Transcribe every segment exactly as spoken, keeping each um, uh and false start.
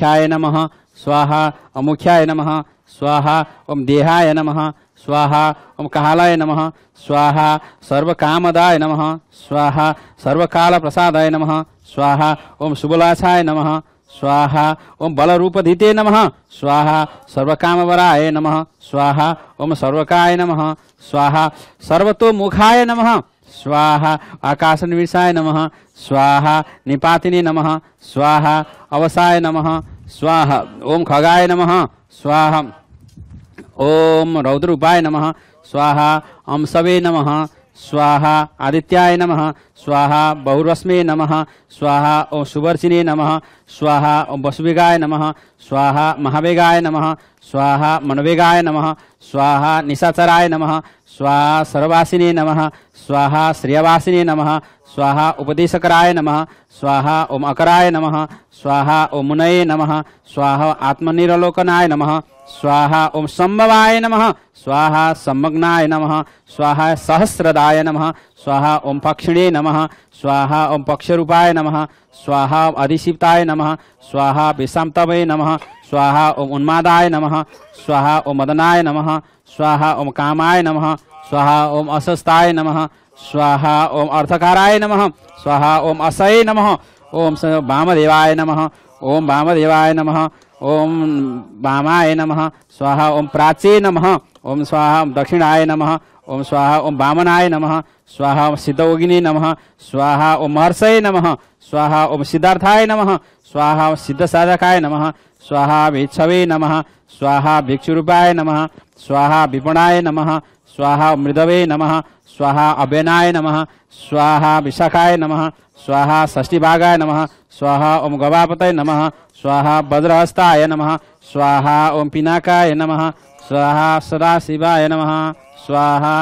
मुख्याय नमः स्वाहा अमुख्याय नमः स्वाहा ओम देहाय नमः स्वाहा ओम कालाय नमः स्वाहा सर्वकामदाय नमः स्वाहा सर्वकालप्रसादाय नमः स्वाहा ओम शुभलासाय नमः स्वाहा ओम बलरूपधीते नमः स्वाहा सर्वकामवराय नमः स्वाहा ओम सर्वकाय नमः स्वाहा सर्वतोमुखाय नमः स्वाहा आकाशनिविशाय नमः स्वाहा निपातिने नमः स्वाहा अवसाय नमः स्वाहा ओम खगाय नमः स्वाहा ओम रौद्रूपाय नमः स्वाहा अंशवे नमः स्वाहा आदित्याय नमः स्वाहा बहुरश्मे नमः स्वाहा ओम सुवर्चिने नमः स्वाहा ओम वसुवेगाय नमः स्वाहा महावेगाय नमः स्वाहा मनवेगाय नमः स्वाहा निशाचराय नमः स्वाहा सर्ववासिने नमः स्वाहा श्रेयवासिने नमः स्वाहा उपदेशकराय नमः स्वाहा ओम अकराय नमः स्वाहा ओम मुनये नमः स्वाहा आत्मनिरलोकनाय नमः स्वाहा ओम संभवाय नमः स्वाहा सम्मग्नाय नमः स्वाहा सहस्रदाय नमः स्वाहा ओम पक्षिणे नमः स्वाहा ओम पक्षरूपाय नमः स्वाहा अधिशिप्ताय नमः स्वाहा विषामतवे नमः स्वाहा ओम उन्मादाय नमः स्वाहा ओम मदनाय नमः स्वाहा ओम कामाय नमः स्वाहा ओम असस्ताय नमः स्वाहा ओम अर्थकाराय नमः स्वाहा ओम असये नमः ओम वामदेवाय नमः ओम वामदेवाय नमः ओम वामाय नमः स्वाहा ओम प्राचे नमः ओम स्वाहा ओम दक्षिणाय नमः ओम स्वाहा ओम वामनाय नमः स्वाहा ओम सिद्धयोगिने नमः स्वाहा ओम महर्षये नमः स्वाहा ओम सिद्धार्थाय नमः स्वाहा ओम सिद्धसाधकाय नमः स्वाहा भिक्षवे नमः स्वाहा भिक्षुरूपाय नमः स्वाहा विपणाय नमः स्वाहा मृदवे नमः स्वाहा अभ्यनाय नमः स्वाहा विशाखाय नमः स्वाहा षष्ठीभागाय नमः स्वाहा ओम गवापतये नमः स्वाहा वज्रहस्ताय नमः स्वाहा ओम पिनाकाय नमः स्वाहा सदाशिवाय नमः स्वाहा।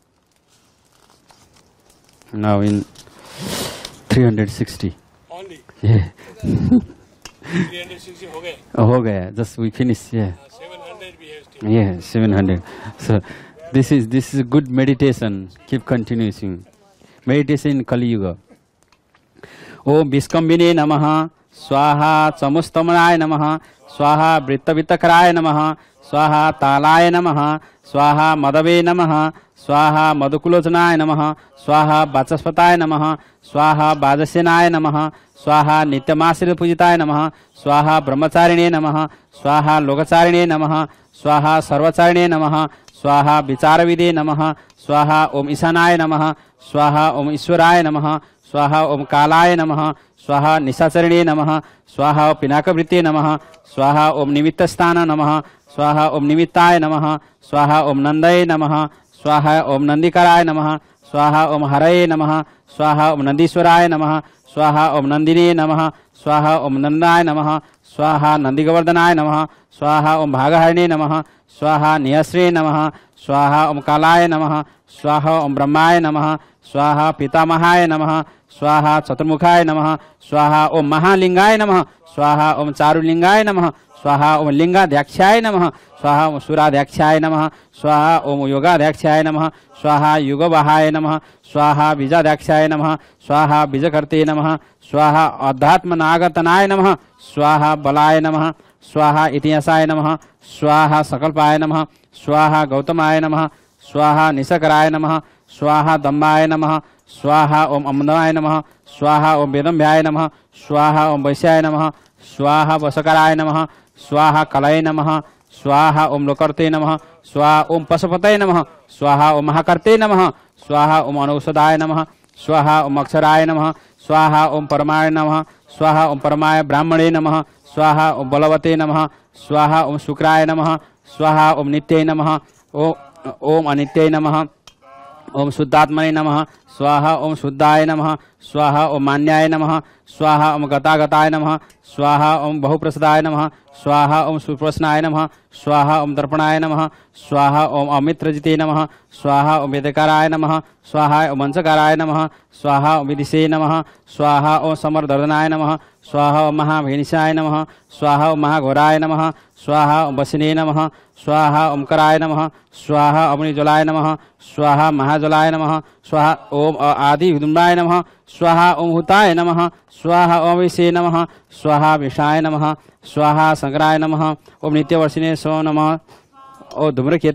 Now in three hundred sixty. Only. Yeah. three hundred sixty हो गए. हो गया. Just we finish. Yeah. Uh, seven hundred we have still. Yeah, seven hundred. So this is this is a good meditation. Keep continuing. Meditation in Kali Yuga. Om विष्कम्बिने नमः स्वाहा चमुस्तमनाय नमः स्वाहा वृत्तवित्तकराय नमः स्वाहा तालाय नमः स्वाहा मदवे नमः स्वाहा मधुकुलोचनाय नमः स्वाहा वाचस्पताय नमः स्वाहा वाजसेनाय नमः स्वाहा नित्यमाश्रित पूजिताय नमः स्वाहा ब्रह्मचारिणे नमः स्वाहा लोकचारिणे नमः स्वाहा सर्वचारिणे नमः स्वाहा विचारविदे नमः स्वाहा ओम ईशानाय नमः स्वाहा ओम ईश्वराय नमः स्वाहा ओम कालाय नमः स्वाहा निशाचरिणे नमः स्वाहा ओम पिनाकवृत्ते नमः स्वाहा ओम निमित्तस्थान नमः स्वाहा ओम निमित्ताय नमः स्वाहा ओम नंदये नमः स्वाहा ओम नंदिकराय नमः स्वाहा ओम हरये नमः स्वाहा ओम नंदीश्वराय नमः स्वाहा ओम नंदिने नमः स्वाहा ओम नंदाय नमः स्वाहा नंदिगवर्धनाय नमः स्वाहा ओम भागहरिणे नमः स्वाहा नियश्रे नमः स्वाहा ओम कालाय नमः स्वाहा ओम ब्रह्माय नमः स्वाहा पितामहाय नमः स्वाहा चतुर्मुखाय नमः स्वाहा ओम महालिंगाय नमः स्वाहा ओम चारुलिंगाय नमः स्वाहा ओम लिंगाध्यक्षाय नमः स्वाहा ओम सुराध्यक्षाय नमः स्वाहा ओम योगाध्यक्षाय नमः स्वाहा युगवाहाय नमः स्वाहा बीजाध्यक्षाय नमः स्वाहा बीजकर्ते नमः स्वाहा अध्यात्मनागतनाय नमः स्वाहा बलाय नमः स्वाहा इतिहासाय नमः स्वाहा सकल्पाय नमः स्वाहा गौतमाय नमः स्वाहा निशकराय नमः स्वाहा दम्बाय नमः स्वाहा ओम अमदाय नमः स्वाहा ओम वेदम्भ्याय नमः स्वाहा ओम वैश्याय नमः स्वाहा वशकराय नमः स्वाहा कलये नमः स्वाहा ओम लोकर्ते नमः स्वाहा ओम पशुपतये नमः स्वाहा ओम महाकर्ते नमः स्वाहा ओम अनौषधाय नमः स्वाहा ओम अक्षराय नमः स्वाहा ओम परमाय नमः स्वाहा ओम परमाय ब्राह्मणे नमः स्वाहा ओम बलवते नमः स्वाहा ओम शुक्राय नमः स्वाहा ओम नित्ये नमः ओम अनित्ये नमः ओम शुद्धात्मने नमः स्वाहा ओम शुद्धाय नमः स्वाहा ओम मान्याय नमः स्वाहा ओम गतागताय नमः स्वाहा ओम बहुप्रसादाय नमः स्वाहा ओम सुप्रश्नाय नमः स्वाहा ओम दर्पणाय नमः स्वाहा ओम अमित्रजिते नमः स्वाहा ओम वेदकाराय नमः स्वाहा ओम मंचकाराय नमः स्वाहा ओम विदिशे नमः स्वाहा ओम समरदर्दनाय नमः स्वाहा ओम महाभेनिशाय नमः स्वाहा ओम महाघोराय नमः स्वाहा ओम वसिने नमः स्वाहा ओम कराय नमः स्वाहा अग्निज्वलाय नमः स्वाहा महाज्वलाय नमः स्वाहा ओम आदि विदुम्बाय नमः स्वाहा ओम हुताय नमः स्वाहा ओम विषे नमः स्वाहा विषाय नमः स्वाहा संग्राय नमः ओम नित्यवर्षिणे सो नमः। ओ धूम्रकेतु